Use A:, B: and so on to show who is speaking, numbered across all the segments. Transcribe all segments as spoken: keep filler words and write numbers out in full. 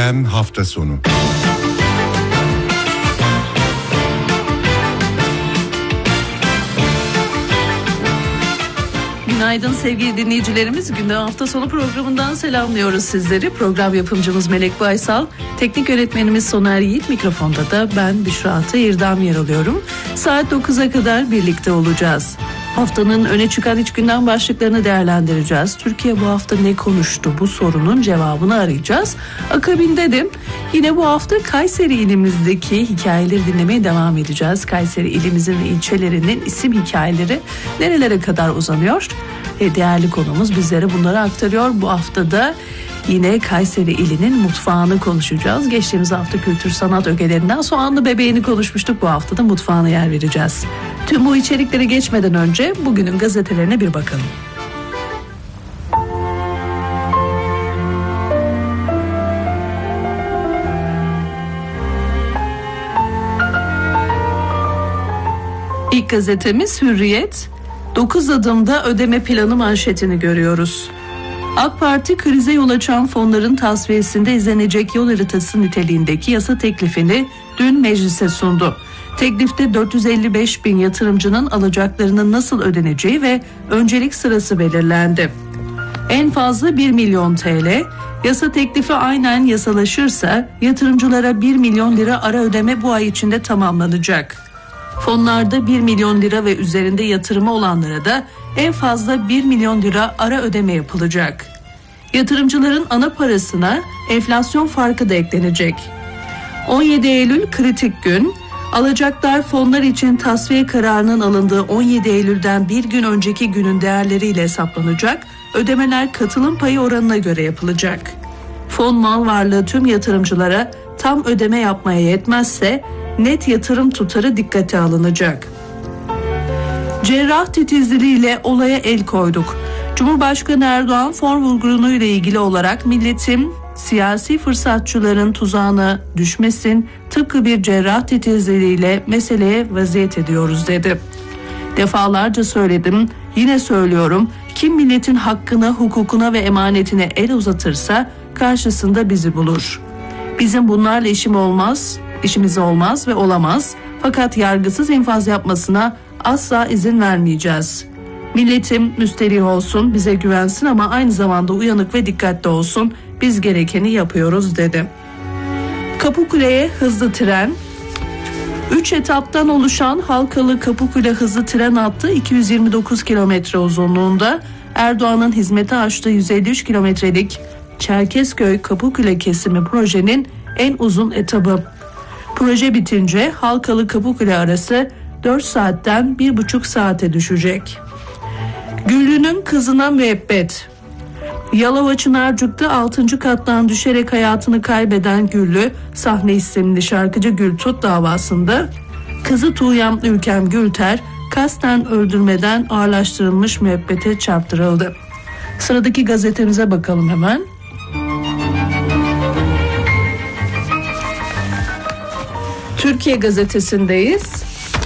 A: Gündem hafta sonu.
B: Günaydın sevgili dinleyicilerimiz. Gündem hafta sonu programından selamlıyoruz sizleri. Program yapımcımız Melek Baysal, teknik yönetmenimiz Soner Yiğit, mikrofonda da ben Büşra Atı İrdam yer alıyorum. Saat dokuza kadar birlikte olacağız. Haftanın öne çıkan iç gündem başlıklarını değerlendireceğiz. Türkiye bu hafta ne konuştu? Bu sorunun cevabını arayacağız. Akabinde de yine bu hafta Kayseri ilimizdeki hikayeleri dinlemeye devam edeceğiz. Kayseri ilimizin ve ilçelerinin isim hikayeleri nerelere kadar uzanıyor? E, değerli konuğumuz bizlere bunları aktarıyor. Bu hafta da yine Kayseri ilinin mutfağını konuşacağız. Geçtiğimiz hafta kültür sanat ögelerinden soğanlı bebeğini konuşmuştuk. Bu hafta da mutfağına yer vereceğiz. Tüm bu içeriklere geçmeden önce bugünün gazetelerine bir bakalım. İlk gazetemiz Hürriyet. dokuz adımda ödeme planı manşetini görüyoruz. AK Parti krize yol açan fonların tasfiyesinde izlenecek yol haritası niteliğindeki yasa teklifini dün meclise sundu. Teklifte dört yüz elli beş bin yatırımcının alacaklarının nasıl ödeneceği ve öncelik sırası belirlendi. En fazla bir milyon T L, yasa teklifi aynen yasalaşırsa yatırımcılara bir milyon lira ara ödeme bu ay içinde tamamlanacak. Fonlarda bir milyon lira ve üzerinde yatırımı olanlara da en fazla bir milyon lira ara ödeme yapılacak. Yatırımcıların ana parasına enflasyon farkı da eklenecek. on yedi Eylül kritik gün. Alacaklar fonlar için tasfiye kararının alındığı on yedi Eylül'den bir gün önceki günün değerleriyle hesaplanacak. Ödemeler katılım payı oranına göre yapılacak. Fon mal varlığı tüm yatırımcılara tam ödeme yapmaya yetmezse net yatırım tutarı dikkate alınacak. Cerrah titizliğiyle olaya el koyduk. Cumhurbaşkanı Erdoğan fon vurgunuyla ilgili olarak milletin siyasi fırsatçıların tuzağına düşmesin, tıpkı bir cerrah titizliğiyle meseleye vaziyet ediyoruz dedi. Defalarca söyledim, yine söylüyorum, kim milletin hakkına, hukukuna ve emanetine el uzatırsa karşısında bizi bulur. Bizim bunlarla işim olmaz, işimiz olmaz ve olamaz. Fakat yargısız infaz yapmasına asla izin vermeyeceğiz. Milletim müsterih olsun, bize güvensin ama aynı zamanda uyanık ve dikkatli olsun. Biz gerekeni yapıyoruz dedi. Kapıkule'ye hızlı tren. Üç etaptan oluşan Halkalı Kapıkule hızlı tren hattı iki yüz yirmi dokuz kilometre uzunluğunda. Erdoğan'ın hizmete açtığı yüz elli üç kilometrelik Çerkezköy Kapıkule kesimi projenin en uzun etabı. Proje bitince Halkalı Kapıkule arası dört saatten bir buçuk saate düşecek. Güllü'nün kızına müebbet. Yalova Çınarcık'ta altıncı kattan düşerek hayatını kaybeden Güllü, Sahne isimli şarkıcı Gültut davasında kızı Tuğyam Ülkem Gülter kasten öldürmeden ağırlaştırılmış müebbete çarptırıldı. Sıradaki gazetemize bakalım hemen. Türkiye Gazetesi'ndeyiz.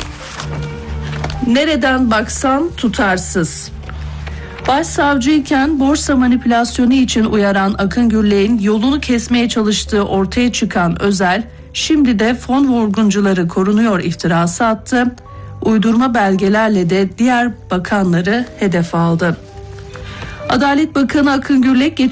B: Nereden baksan tutarsız. Başsavcıyken borsa manipülasyonu için uyaran Akın Gürlek'in yolunu kesmeye çalıştığı ortaya çıkan Özel, şimdi de fon vurguncuları korunuyor iftirası attı. Uydurma belgelerle de diğer bakanları hedef aldı. Adalet Bakanı Akın Gürlek